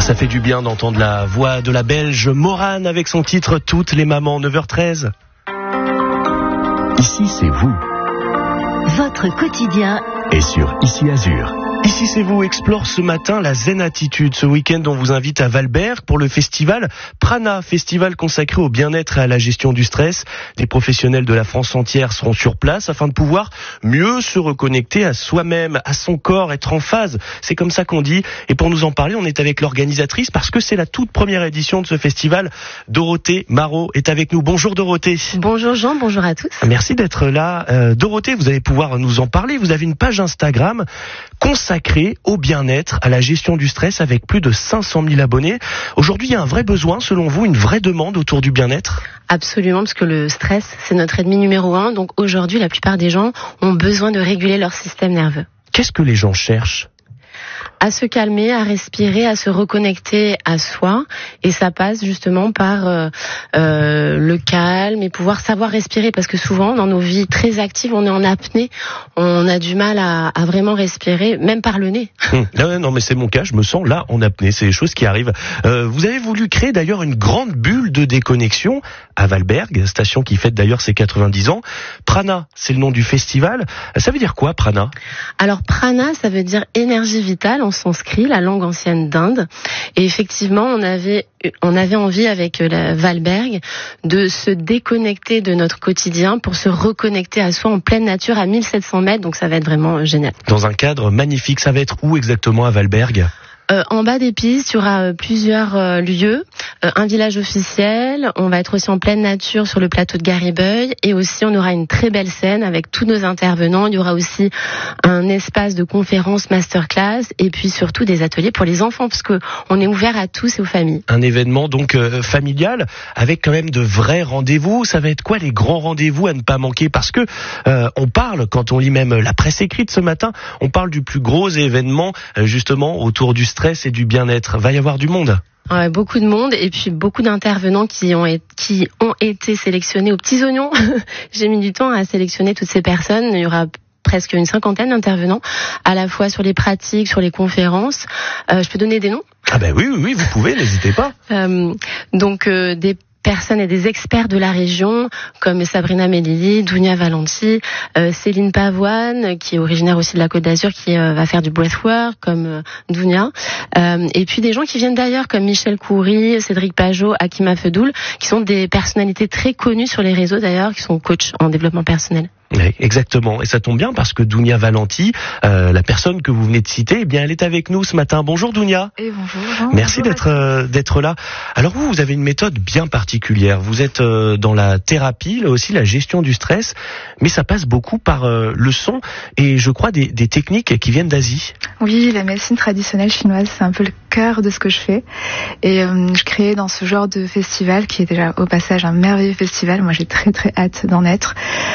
Ça fait du bien d'entendre la voix de la Belge Morane avec son titre Toutes les mamans, 9h13. Ici c'est vous. Votre quotidien Et sur Ici Azur. Ici c'est vous explore ce matin la Zen Attitude. Ce week-end on vous invite à Valberg pour le festival Prana, festival consacré au bien-être et à la gestion du stress. Des professionnels de la France entière seront sur place afin de pouvoir mieux se reconnecter à soi-même, à son corps, être en phase. C'est comme ça qu'on dit. Et pour nous en parler, on est avec l'organisatrice parce que c'est la toute première édition de ce festival. Dorothée Marot est avec nous. Bonjour Dorothée. Bonjour Jean, bonjour à tous. Merci d'être là. Dorothée, vous allez pouvoir nous en parler. Vous avez une page Instagram consacrée au bien-être, à la gestion du stress avec plus de 500 000 abonnés. Aujourd'hui, il y a un vrai besoin, selon vous, une vraie demande autour du bien-être ? Absolument, parce que le stress, c'est notre ennemi numéro 1. Donc aujourd'hui, la plupart des gens ont besoin de réguler leur système nerveux. Qu'est-ce que les gens cherchent ? À se calmer, à respirer, à se reconnecter à soi. Et ça passe justement par le calme et pouvoir savoir respirer. Parce que souvent, dans nos vies très actives, on est en apnée. On a du mal à vraiment respirer, même par le nez. Non, mais c'est mon cas, je me sens là en apnée. C'est des choses qui arrivent. Vous avez voulu créer d'ailleurs une grande bulle de déconnexion à Valberg, station qui fête d'ailleurs ses 90 ans. Prana, c'est le nom du festival. Ça veut dire quoi, Prana ? Alors, Prana, ça veut dire énergie vitale en sanskrit, la langue ancienne d'Inde. Et effectivement, on avait envie avec la Valberg de se déconnecter de notre quotidien pour se reconnecter à soi en pleine nature à 1700 mètres. Donc ça va être vraiment génial. Dans un cadre magnifique. Ça va être où exactement à Valberg ? En bas des pistes, il y aura plusieurs lieux, un village officiel, on va être aussi en pleine nature sur le plateau de Garribeuil et aussi on aura une très belle scène avec tous nos intervenants, il y aura aussi un espace de conférence masterclass et puis surtout des ateliers pour les enfants parce que on est ouvert à tous et aux familles. Un événement donc familial avec quand même de vrais rendez-vous. Ça va être quoi les grands rendez-vous à ne pas manquer parce que on parle, quand on lit même la presse écrite ce matin, on parle du plus gros événement justement autour du stress et du bien-être. Va y avoir du monde. Ouais, beaucoup de monde et puis beaucoup d'intervenants qui ont été sélectionnés aux petits oignons. J'ai mis du temps à sélectionner toutes ces personnes. Il y aura presque une 50aine d'intervenants, à la fois sur les pratiques, sur les conférences. Je peux donner des noms ? Ah ben oui, vous pouvez, n'hésitez pas. Des personnes et des experts de la région comme Sabrina Melili, Dounia Valenti, Céline Pavoine qui est originaire aussi de la Côte d'Azur qui va faire du breathwork comme Dounia et puis des gens qui viennent d'ailleurs comme Michel Coury, Cédric Pajot, Hakima Fedoul qui sont des personnalités très connues sur les réseaux d'ailleurs qui sont coachs en développement personnel. Oui, exactement. Et ça tombe bien parce que Dounia Valenti, la personne que vous venez de citer, eh bien, elle est avec nous ce matin. Bonjour Dounia. Et bonjour Jean. Merci d'être là. Alors vous avez une méthode bien particulière. Vous êtes dans la thérapie, là aussi la gestion du stress, mais ça passe beaucoup par le son et je crois des techniques qui viennent d'Asie. Oui, la médecine traditionnelle chinoise, c'est un peu le cœur de ce que je fais. Et je crée dans ce genre de festival, qui est déjà au passage un merveilleux festival. Moi, j'ai très très hâte d'en être.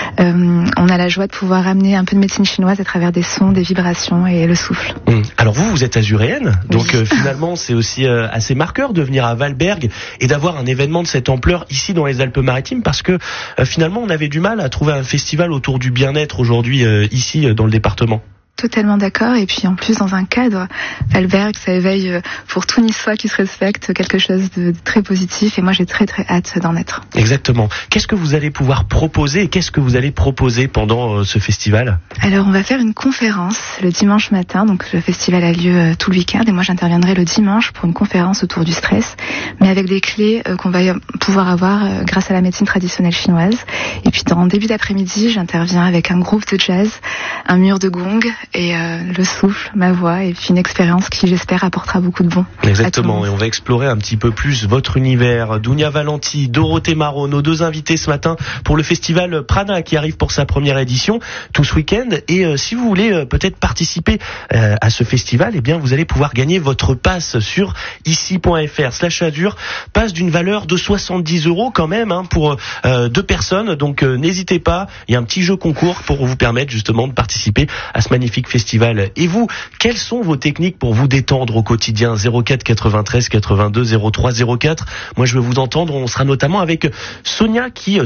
On a la joie de pouvoir amener un peu de médecine chinoise à travers des sons, des vibrations et le souffle. Alors vous êtes azuréenne, donc oui. Finalement c'est aussi assez marqueur de venir à Valberg et d'avoir un événement de cette ampleur ici dans les Alpes-Maritimes parce que finalement on avait du mal à trouver un festival autour du bien-être aujourd'hui ici dans le département. Totalement d'accord. Et puis en plus dans un cadre, Valberg, ça éveille pour tout Niçois qui se respecte quelque chose de très positif. Et moi j'ai très très hâte d'en être. Exactement. Qu'est-ce que vous allez pouvoir proposer et qu'est-ce que vous allez proposer pendant ce festival ? Alors on va faire une conférence le dimanche matin. Donc le festival a lieu tout le week-end et moi j'interviendrai le dimanche pour une conférence autour du stress, mais avec des clés qu'on va pouvoir avoir grâce à la médecine traditionnelle chinoise. Et puis dans début d'après-midi, j'interviens avec un groupe de jazz, un mur de gong et le souffle, ma voix et puis une expérience qui j'espère apportera beaucoup de bon. Exactement, et on va explorer un petit peu plus votre univers. Dounia Valenti, Dorothée Marot, nos deux invités ce matin pour le festival Prana qui arrive pour sa première édition tout ce week-end. Et si vous voulez peut-être participer à ce festival, eh bien vous allez pouvoir gagner votre passe sur ici.fr/azur, passe d'une valeur de 70 € quand même pour 2 personnes. Donc n'hésitez pas, il y a un petit jeu concours pour vous permettre justement de participer à ce magnifique festival. Et vous, quelles sont vos techniques pour vous détendre au quotidien ? 04 93 82 03 04. Moi, je veux vous entendre. On sera notamment avec Soraya,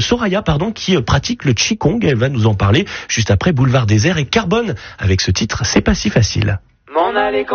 qui pratique le Qigong. Elle va nous en parler juste après Boulevard Désert et Carbone avec ce titre C'est pas si facile. M'en aller quand